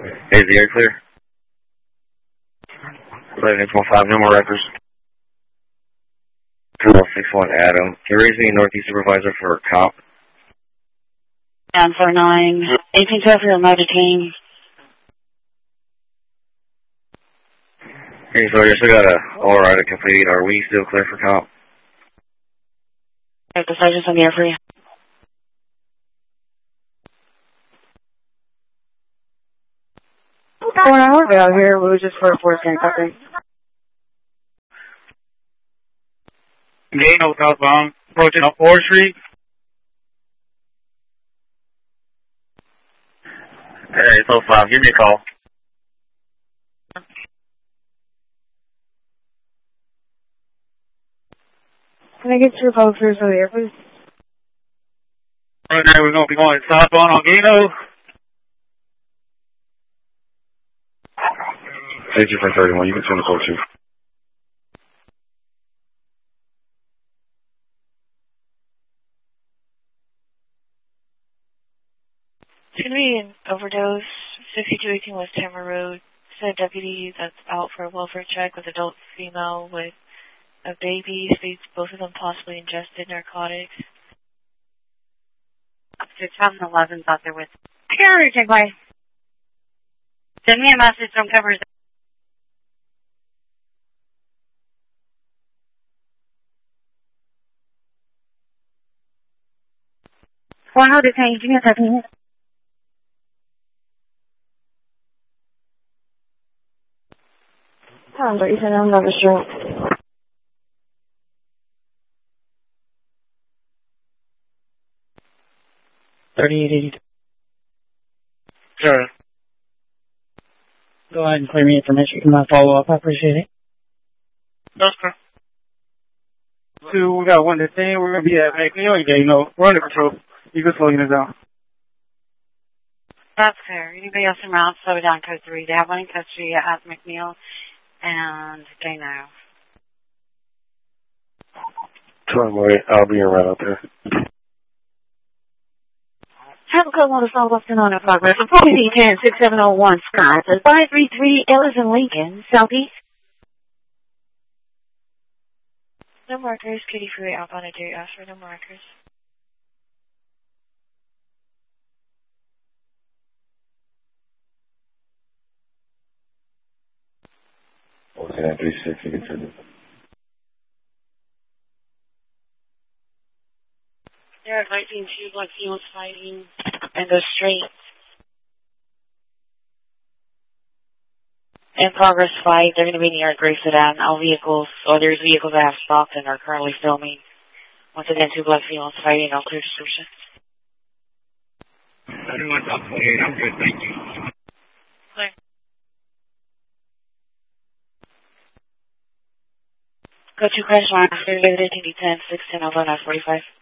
Is the air clear? 11-815, no more records. 1261 Adam. Can you raise me Northeast Supervisor for cop? 949, 1812 for remote detain. Hey, so you still got a alright to complete. Are we still clear for cop? The sergeant's on the air for you. We're out here. We were just for a force handcuffing. Gano southbound, approaching up 4th Street. Hey, it's 05. Give me a call. Can I get your officers over here, please? Right now we're going to be going southbound on Gano. Thank you for 31. You can send the call too. It's going to be an overdose, 5218 West Hammer Road. It's a deputy that's out for a welfare check with adult female with a baby. States both of them possibly ingested narcotics. Up to 2011 out there with Carrier takeaway. Send me a message from covers. One hold detain. Give me a second. But you said I'm not sure. Sure. Go ahead and clear me information. Can I follow up? I appreciate it. That's correct. Two, we got one detained. We're going to be at McNeil again, you know. We're under control. You can slow units down. That's fair. Anybody else in route, slow it down, code 3. They have one in custody at McNeil and Gano. I'll be around out there. Have a code on the phone, what's going on in progress? Approximately 10-6701 Scott says 533 Ellison Lincoln, Southeast. No markers. Katy Freeway outbound at Dairy Ashford. No markers. Okay, 36, you can send it. There are 19 two black females fighting in the streets. In progress fight, they're going to be near Grace Sedan. All vehicles, or there's vehicles that have stopped and are currently filming. Once again, two black females fighting, all clear description. Everyone's up to 8. I'm good, thank you. Clear. Go to crash line, after 10, 16, 11, 45.